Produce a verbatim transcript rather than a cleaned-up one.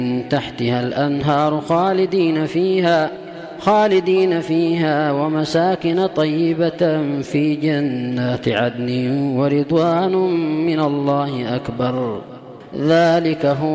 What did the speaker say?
تحتها الأنهار خالدين فيها خالدين فيها ومساكن طيبة في جنات عدن ورضوان من الله أكبر. ذلك هو